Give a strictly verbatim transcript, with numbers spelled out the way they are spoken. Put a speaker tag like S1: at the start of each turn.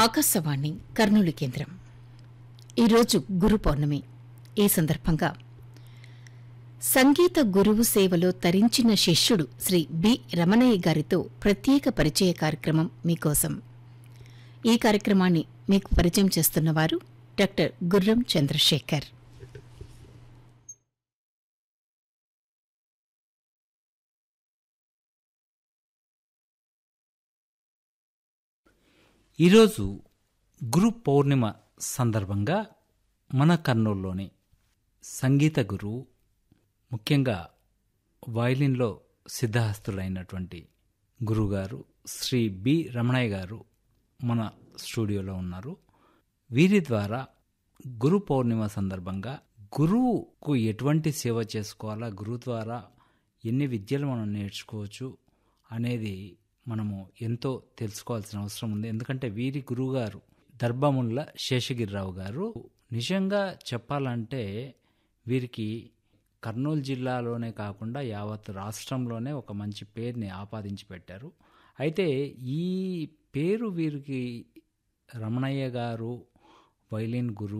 S1: ఆకాశవాణి కర్నూలు కేంద్రం. ఈరోజు గురు పౌర్ణమి. ఈ సందర్భంగా సంగీత గురువు సేవలో తరించిన శిష్యుడు శ్రీ బి రమణయ్య గారితో ప్రత్యేక పరిచయ కార్యక్రమం మీకోసం. ఈ కార్యక్రమాన్ని మీకు పరిచయం చేస్తున్నవారు డాక్టర్ గుర్రం చంద్రశేఖర్.
S2: ఈరోజు గురు పౌర్ణిమ సందర్భంగా మన కర్నూలులోని సంగీత గురువు, ముఖ్యంగా వయలిన్లో సిద్ధహస్తులైనటువంటి గురుగారు శ్రీ బి రమణయ్య గారు మన స్టూడియోలో ఉన్నారు. వీరి ద్వారా గురు పౌర్ణిమ సందర్భంగా గురువుకు ఎటువంటి సేవ చేసుకోవాలా, గురువు ద్వారా ఎన్ని విద్యలు మనం నేర్చుకోవచ్చు అనేది మనము ఎంతో తెలుసుకోవాల్సిన అవసరం ఉంది. ఎందుకంటే వీరి గురువుగారు దర్బాముల్ల శేషగిరిరావు గారు నిజంగా చెప్పాలంటే వీరికి కర్నూలు జిల్లాలోనే కాకుండా యావత్ రాష్ట్రంలోనే ఒక మంచి పేరుని ఆపాదించి పెట్టారు. అయితే ఈ పేరు వీరికి రమణయ్య గారు వైలిన్ గురువు